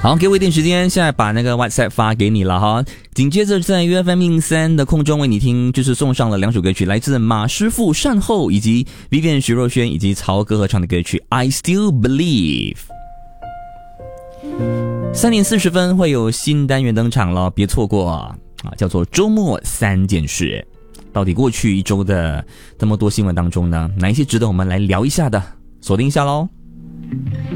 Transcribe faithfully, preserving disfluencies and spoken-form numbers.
好，给我一点时间，现在把那个 WhatsApp 发给你了哈。紧接着在 U F M 一零三的空中为你听，就是送上了两首歌曲，来自马师傅善后以及 Vivian 徐若瑄以及曹格合唱的歌曲 I Still Believe。三点四十分会有新单元登场了，别错过啊！叫做周末三件事。到底过去一周的这么多新闻当中呢，哪一些值得我们来聊一下的？锁定一下喽。